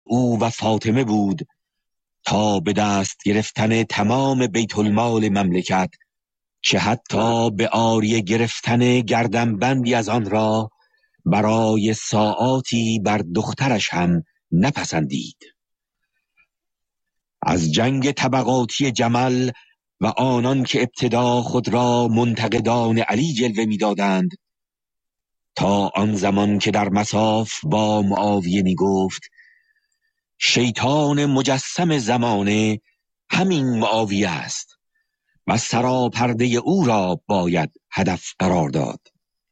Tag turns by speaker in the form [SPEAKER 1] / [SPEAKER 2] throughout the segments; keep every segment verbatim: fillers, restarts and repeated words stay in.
[SPEAKER 1] او و فاطمه بود تا به دست گرفتن تمام بیت المال مملکت، که حتی به عاریه گرفتن گردنبندی از آن را برای ساعاتی بر دخترش هم نپسندید. از جنگ طبقاتی جمل و آنان که ابتدا خود را منتقدان علی جلوه می‌دادند، تا آن زمان که در مصاف با معاویه می گفت شیطان مجسم زمانه همین معاویه است و سراپرده او را باید هدف قرار داد.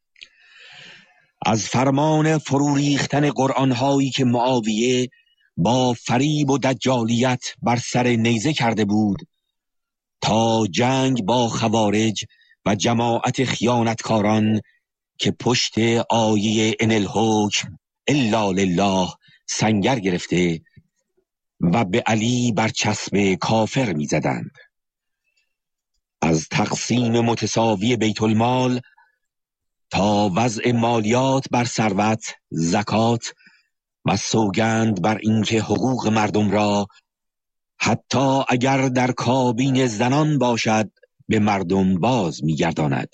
[SPEAKER 1] از فرمان فرو ریختن قرآن‌هایی که معاویه با فریب و دجالیت بر سر نیزه کرده بود، تا جنگ با خوارج و جماعت خیانتکاران که پشت آیه ان الحکم الا لله سنگر گرفته و به علی برچسب کافر می زدند. از تقسیم متساوی بیت المال تا وضع مالیات بر ثروت، زکات و سوگند بر اینکه حقوق مردم را حتی اگر در کابین زنان باشد به مردم باز می‌گرداند.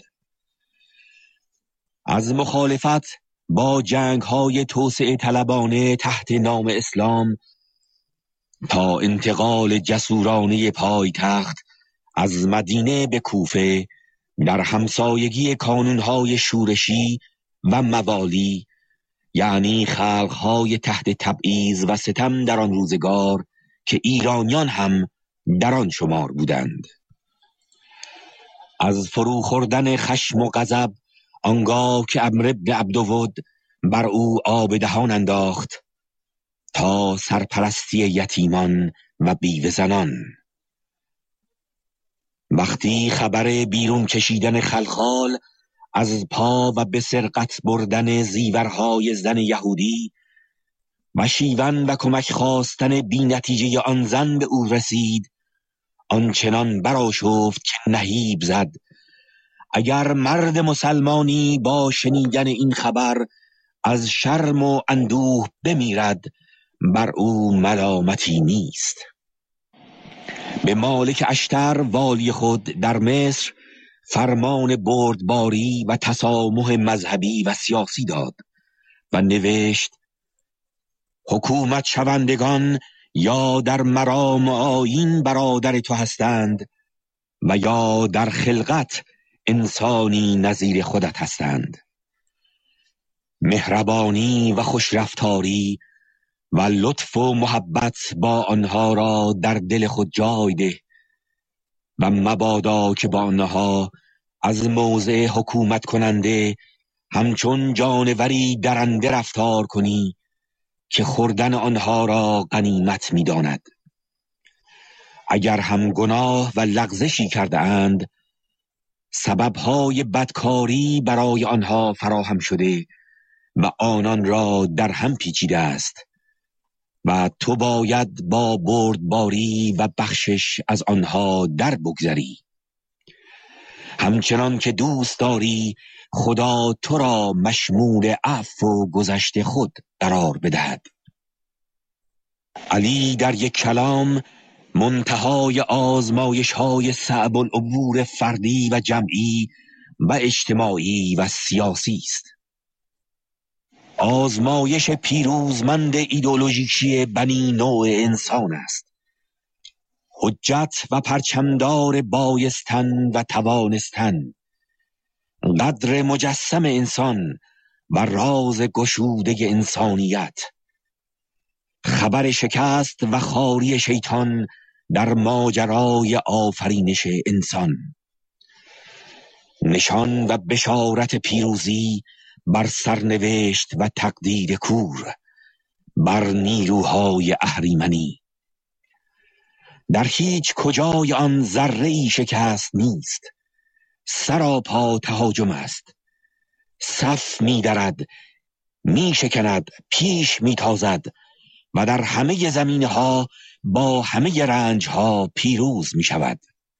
[SPEAKER 1] از مخالفت با جنگ‌های توسعه طلبانه تحت نام اسلام تا انتقال جسورانه پایتخت از مدینه به کوفه در همسایگی کانون‌های شورشی و موالی، یعنی خلق‌های تحت تبعیض و ستم در آن روزگار که ایرانیان هم در آن شمار بودند. از فرو خوردن خشم و غضب آنگاه که عمرو بن عبدود بر او آب دهان انداخت، تا سرپرستی یتیمان و بیوه زنان. وقتی خبر بیرون کشیدن خلخال از پا و به سرقت بردن زیورهای زن یهودی و شیون و کمک خواستن بی نتیجه آن زن به او رسید، آنچنان برآشفت که نهیب زد اگر مرد مسلمانی با شنیدن این خبر از شرم و اندوه بمیرد، بر او ملامتی نیست. به مالک اشتر والی خود در مصر فرمان بردباری و تسامح مذهبی و سیاسی داد و نوشت حکومت شوندگان یا در مرام آیین برادر تو هستند و یا در خلقت انسانی نظیر خودت هستند. مهربانی و خوشرفتاری و لطف و محبت با آنها را در دل خود جای ده و مبادا که با آنها از موضع حکومت کننده همچون جانوری درنده رفتار کنی که خوردن آنها را غنیمت می داند. اگر هم گناه و لغزشی کرده اند، سببهای بدکاری برای آنها فراهم شده و آنان را در هم پیچیده است و تو باید با بردباری و بخشش از آنها در بگذری. همچنان که دوست داری خدا تو را مشمول عفو و گذشت خود قرار بدهد. علی در یک کلام منتهای آزمایش های صعب العبور فردی و جمعی و اجتماعی و سیاسی است. آزمایش پیروزمند ایدئولوژیکی بنی نوع انسان است. حجت و پرچمدار بایستن و توانستن، قدر مجسم انسان و راز گشوده انسانیت، خبر شکست و خواری شیطان در ماجرای آفرینش انسان، نشان و بشارت پیروزی بر سرنوشت و تقدیر کور، بر نیروهای اهریمنی. در هیچ کجای آن ذره‌ای شکست نیست، سراپا تهاجم است. صف می درد، می شکند، پیش می تازد و در همه زمینه ها با همه رنج ها پیروز می شود.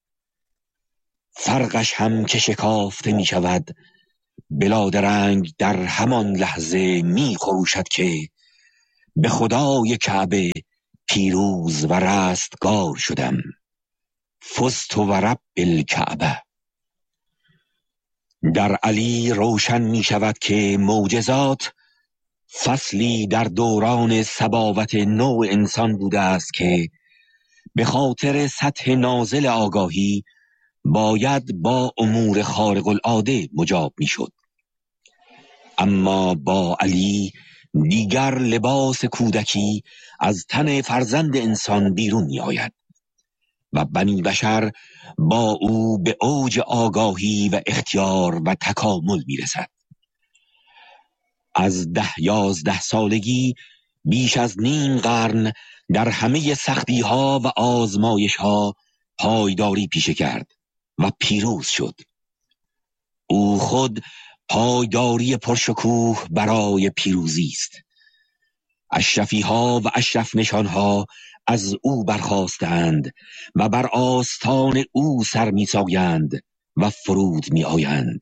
[SPEAKER 1] فرقش هم که شکافته می شود، بلاد رنگ در همان لحظه می خروشد که به خدای کعبه پیروز و رستگار شدم. فزت و رب الکعبه. در علی روشن می شود که معجزات فصلی در دوران صباوت نوع انسان بوده است که به خاطر سطح نازل آگاهی باید با امور خارق العاده مجاب می شد. اما با علی دیگر لباس کودکی از تن فرزند انسان بیرون می آید و بنی بشر با او به اوج آگاهی و اختیار و تکامل می رسد. از ده یازده سالگی بیش از نیم قرن در همه سختی ها و آزمایش ها پایداری پیشه کرد و پیروز شد. او خود پایداری پرشکوه برای پیروزی است. اشرفی ها و اشرف نشان ها از او برخاستند و بر آستان او سر می سایند و فرود می آیند.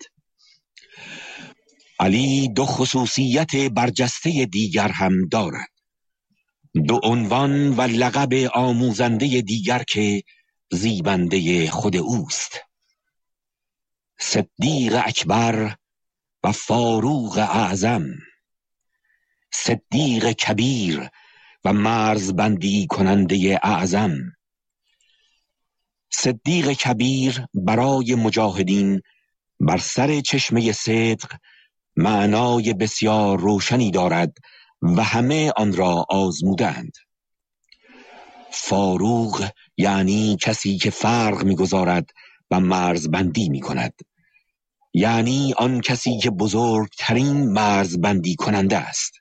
[SPEAKER 1] علی دو خصوصیت برجسته دیگر هم دارد. دو عنوان و لقب آموزنده دیگر که زیبنده خود اوست: صدیق اکبر و فاروق اعظم، صدیق کبیر و مرزبندی کننده اعظم. صدیق کبیر برای مجاهدین بر سر چشمه صدق معنای بسیار روشنی دارد و همه آن را آزمودند. فاروق یعنی کسی که فرق می‌گذارد و مرزبندی می‌کند، یعنی آن کسی که بزرگترین مرزبندی کننده است.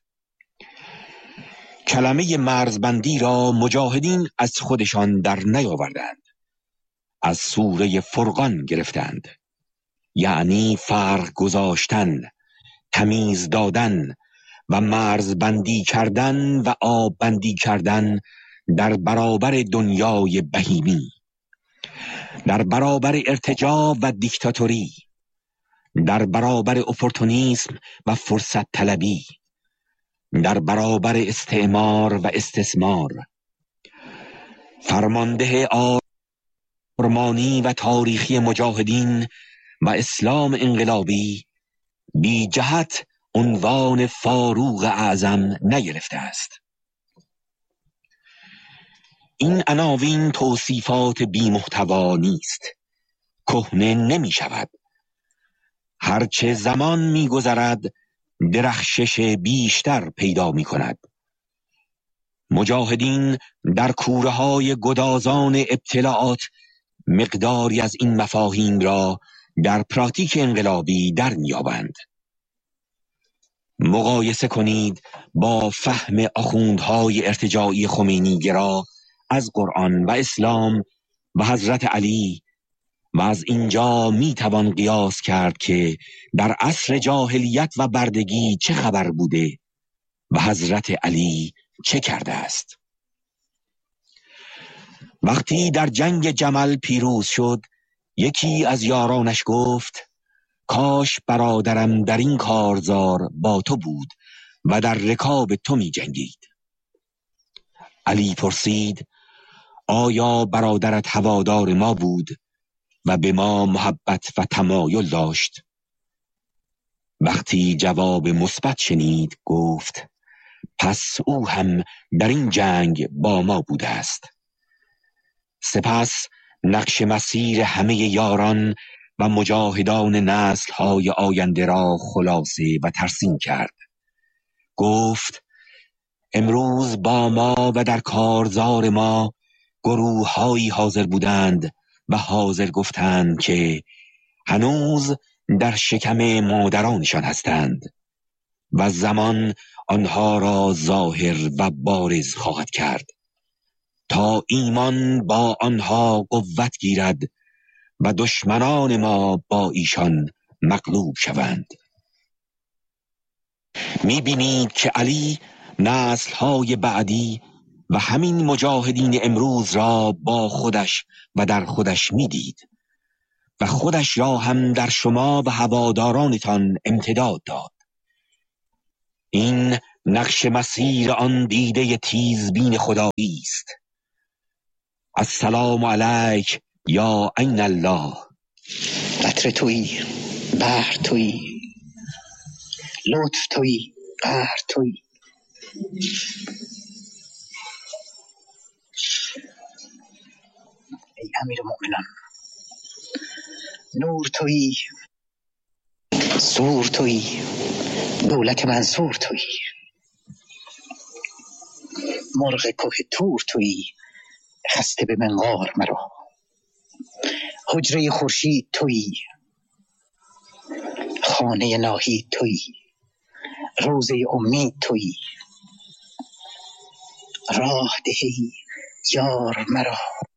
[SPEAKER 1] کلمه مرزبندی را مجاهدین از خودشان در نیاوردند، از سوره فرقان گرفتند، یعنی فرق گذاشتن، تمیز دادن و مرزبندی کردن و آب بندی کردن در برابر دنیای بهیمی، در برابر ارتجاع و دیکتاتوری، در برابر اپورتونیسم و فرصت طلبی، در برابر استعمار و استثمار. فرمانده آرمانی و تاریخی مجاهدین و اسلام انقلابی بی جهت عنوان فاروق اعظم نگرفته است. این عناوین توصیفات بی محتوا نیست، کهنه نمی شود. هرچه زمان می گذرد درخشش بیشتر پیدا می کند. مجاهدین در کوره های گدازان ابتلاعات مقداری از این مفاهیم را در پراتیک انقلابی در می‌یابند. مقایسه کنید با فهم آخوندهای ارتجاعی خمینی گرا از قرآن و اسلام و حضرت علی و از اینجا می توان قیاس کرد که در عصر جاهلیت و بردگی چه خبر بوده و حضرت علی چه کرده است. وقتی در جنگ جمل پیروز شد، یکی از یارانش گفت: کاش برادرم در این کارزار با تو بود و در رکاب تو می جنگید. علی پرسید: آیا برادرت هوادار ما بود و به ما محبت و تمایل داشت؟ وقتی جواب مثبت شنید گفت: پس او هم در این جنگ با ما بوده است. سپس نقش مسیر همه یاران و مجاهدان نسل‌های آینده را خلاصه و ترسیم کرد. گفت: امروز با ما و در کارزار ما گروه‌هایی حاضر بودند و حاضر گفتند که هنوز در شکم مادرانشان هستند و زمان آنها را ظاهر و بارز خواهد کرد تا ایمان با آنها قوت گیرد و دشمنان ما با ایشان مغلوب شوند. می‌بینید که علی نسل‌های بعدی و همین مجاهدین امروز را با خودش و در خودش می‌دید و خودش را هم در شما و هوادارانتان امتداد داد. این نقش مسیر آن دیده تیزبین خدایی است. السلام علیک یا عین الله.
[SPEAKER 2] قطر تویی، بحر تویی، لطف تویی، قهر تویی. ای امیر مؤمنان، نور تویی، سور تویی، دولت منصور تویی. مرغ که تور تویی، خسته به منقار مرا. حجره خورشید تویی، خانه ناهید تویی، روزه امید تویی. راه دهی یار مرا.